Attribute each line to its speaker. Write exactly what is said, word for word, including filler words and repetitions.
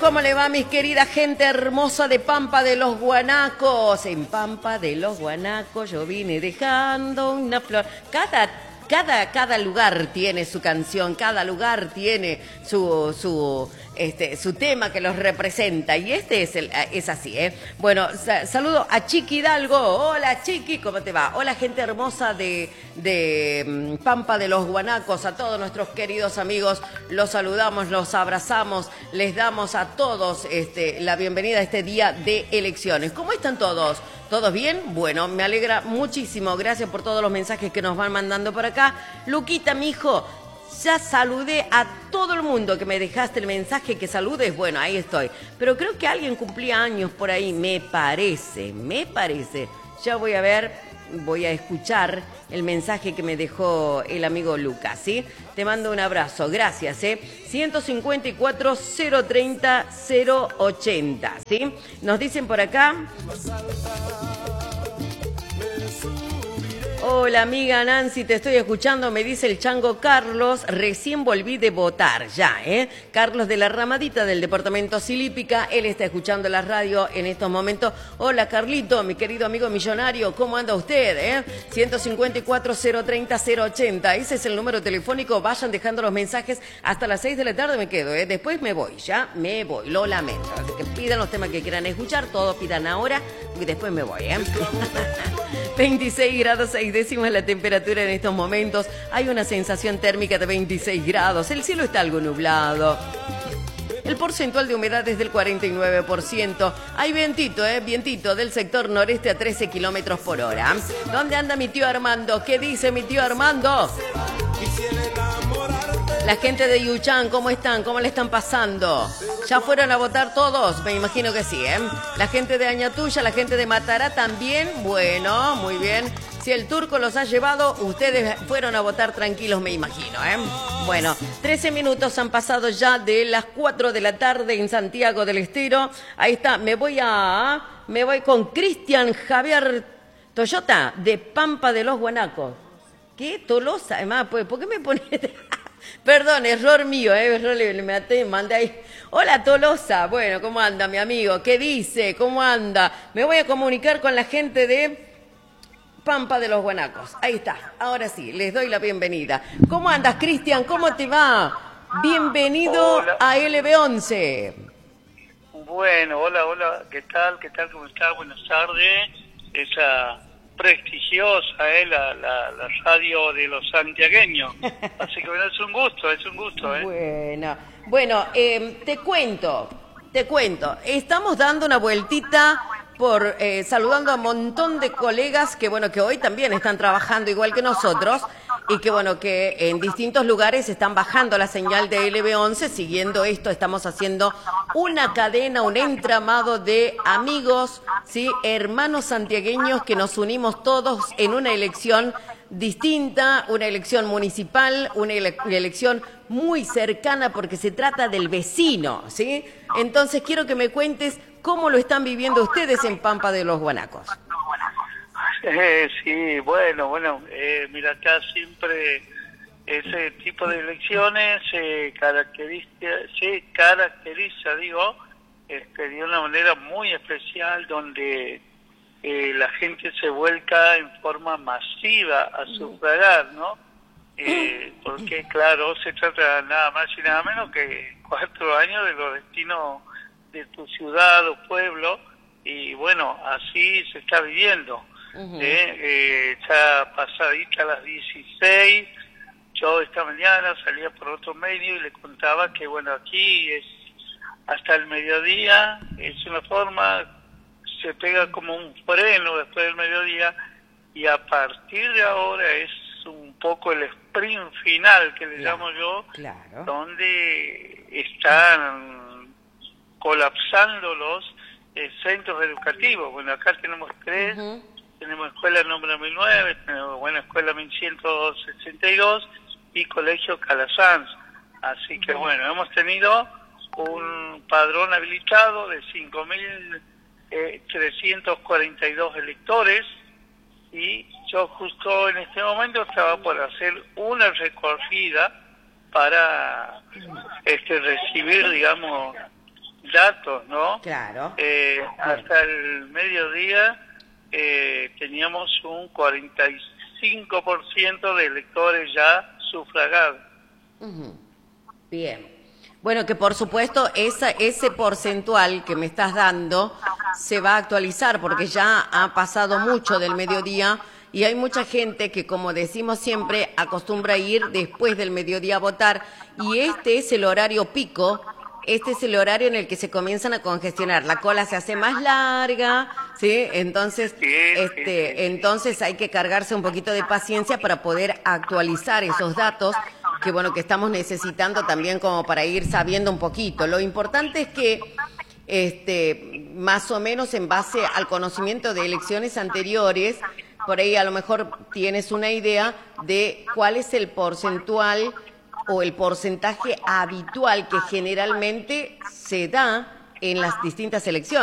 Speaker 1: ¿cómo le va, mis querida gente hermosa de Pampa de los Guanacos? En Pampa de los Guanacos yo vine dejando una flor. Cada, cada, cada lugar tiene su canción, cada lugar tiene su, su, este, su tema que los representa. Y este es, el, es así, ¿eh? Bueno, sa saludo a Chiqui Hidalgo. Hola, Chiqui, ¿cómo te va? Hola, gente hermosa de, de um, Pampa de los Guanacos. A todos nuestros queridos amigos, los saludamos, los abrazamos, les damos a todos este, la bienvenida a este día de elecciones. ¿Cómo están todos? ¿Todos bien? Bueno, me alegra muchísimo. Gracias por todos los mensajes que nos van mandando por acá. Luquita, mi hijo, ya saludé a todo el mundo que me dejaste el mensaje que saludes. Bueno, ahí estoy. Pero creo que alguien cumplía años por ahí, me parece, me parece. Ya voy a ver, voy a escuchar el mensaje que me dejó el amigo Lucas, ¿sí? Te mando un abrazo, gracias, ¿eh? ciento cincuenta y cuatro, cero treinta, cero ochenta, ¿sí? Nos dicen por acá... Hola, amiga Nancy, te estoy escuchando, me dice el chango Carlos, recién volví de votar, ya, ¿eh? Carlos de la Ramadita del departamento Silípica, él está escuchando la radio en estos momentos. Hola, Carlito, mi querido amigo millonario, ¿cómo anda usted, eh? ciento cincuenta y cuatro, cero treinta, cero ochenta, ese es el número telefónico, vayan dejando los mensajes, hasta las seis de la tarde me quedo, ¿eh? Después me voy, ya, me voy, lo lamento, así que pidan los temas que quieran escuchar, todos pidan ahora, y después me voy, ¿eh? veintiséis grados seis décimas la temperatura en estos momentos. Hay una sensación térmica de veintiséis grados. El cielo está algo nublado. El porcentual de humedad es del cuarenta y nueve por ciento. Hay vientito, ¿eh? Vientito del sector noreste a trece kilómetros por hora. ¿Dónde anda mi tío Armando? ¿Qué dice mi tío Armando? La gente de Yuchán, ¿cómo están? ¿Cómo le están pasando? ¿Ya fueron a votar todos? Me imagino que sí, ¿eh? La gente de Añatuya, la gente de Matará también. Bueno, muy bien. Si el turco los ha llevado, ustedes fueron a votar tranquilos, me imagino, ¿eh? Bueno, trece minutos han pasado ya de las cuatro de la tarde en Santiago del Estero. Ahí está, me voy a... Me voy con Cristian Javier Toyota, de Pampa de los Guanacos. ¿Qué? Tolosa, además, pues, ¿por qué me pones...? Perdón, error mío, ¿eh? Error, le me mandé ahí. Hola, Tolosa. Bueno, ¿cómo anda, mi amigo? ¿Qué dice? ¿Cómo anda? Me voy a comunicar con la gente de Pampa de los Guanacos. Ahí está. Ahora sí, les doy la bienvenida. ¿Cómo andas, Cristian? ¿Cómo te va? Bienvenido hola. A L B once.
Speaker 2: Bueno, hola, hola. ¿Qué tal? ¿Qué tal? ¿Cómo estás? Buenas tardes. Esa... prestigiosa, ¿eh? la, la, la radio de los santiagueños. Así que bueno, es un gusto, es un gusto. ¿eh?
Speaker 1: Bueno, bueno eh, te cuento, te cuento. Estamos dando una vueltita por eh, saludando a un montón de colegas que bueno que hoy también están trabajando igual que nosotros y que bueno que en distintos lugares están bajando la señal de L B once. Siguiendo esto estamos haciendo una cadena, un entramado de amigos, sí, hermanos santiagueños que nos unimos todos en una elección distinta, una elección municipal, una, ele una elección muy cercana porque se trata del vecino, ¿sí? Entonces quiero que me cuentes cómo lo están viviendo ustedes en Pampa de los Guanacos.
Speaker 2: Eh, sí, bueno, bueno, eh, mira, acá siempre ese tipo de elecciones se caracteriza, se caracteriza, digo, este, de una manera muy especial donde eh, la gente se vuelca en forma masiva a sufragar, ¿no? Eh, porque, claro, se trata nada más y nada menos que cuatro años de los destinos de tu ciudad o pueblo, y bueno, así se está viviendo. Uh-huh. eh, eh, ya pasadita las dieciséis, yo esta mañana salía por otro medio y le contaba que bueno, aquí es hasta el mediodía, es una forma, se pega como un freno después del mediodía, y a partir de ahora es un poco el sprint final que le claro, llamo yo, claro. Donde están colapsando los eh, centros educativos. Bueno, acá tenemos tres, uh-huh. Tenemos escuela número mil nueve, tenemos buena escuela mil ciento sesenta y dos y colegio Calasanz. Así que uh-huh. Bueno, hemos tenido un padrón habilitado de cinco mil trescientos cuarenta y dos electores, y yo justo en este momento estaba por hacer una recorrida para este recibir, digamos, datos, ¿no?
Speaker 1: Claro.
Speaker 2: Eh, hasta el mediodía eh, teníamos un cuarenta y cinco por ciento de electores ya sufragados.
Speaker 1: Uh-huh. Bien. Bueno, que por supuesto esa, ese porcentual que me estás dando se va a actualizar porque ya ha pasado mucho del mediodía y hay mucha gente que, como decimos siempre, acostumbra a ir después del mediodía a votar y este es el horario pico, este es el horario en el que se comienzan a congestionar, la cola se hace más larga, ¿sí? Entonces, este, entonces hay que cargarse un poquito de paciencia para poder actualizar esos datos que bueno, que estamos necesitando también como para ir sabiendo un poquito. Lo importante es que este, más o menos en base al conocimiento de elecciones anteriores, por ahí a lo mejor tienes una idea de cuál es el porcentual o el porcentaje habitual que generalmente se da en las distintas elecciones.